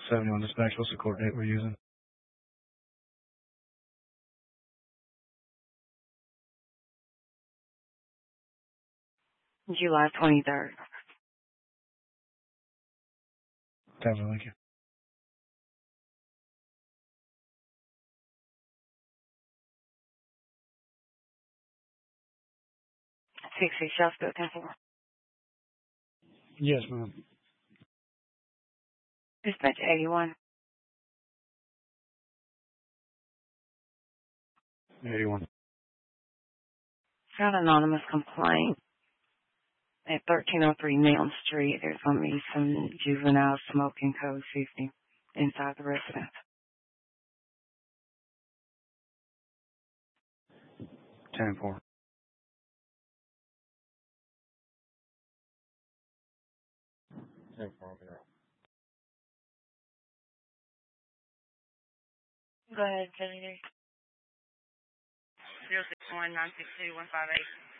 71 dispatch. What's the court date we're using? July 23rd. Thank you. Sixty South Building 4. Yes, ma'am. Dispatch 81. 81. Got an anonymous complaint at 1303 Milton Street. There's going to be some juveniles smoking code 50 inside the residence. 10-4. Go ahead, 061 962 158.